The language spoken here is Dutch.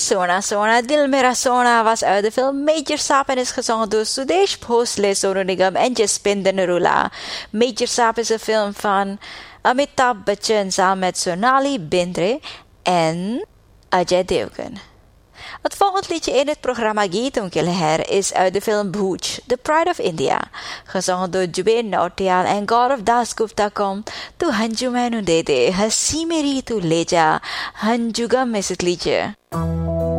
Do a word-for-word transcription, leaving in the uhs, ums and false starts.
Sona Sona Dil Mera Sona was uit de film Major Saap en is gezongen door Sudesh Bhosle, Sonu Nigam en Jaspinder Narula. Major Saap is een film van Amitabh Bachchan samen met Sonali Bendre en Ajay Devgan. Het volgende liedje in het programma Geeton Ke Leher is uit de film Bhuj, The Pride of India, gezongen door Jubain Nautiyal en Gaurav Dasgupta kom Tu Hanju Mainu De De, Hasi Meri Tu Le Ja, Hanjugam is het liedje.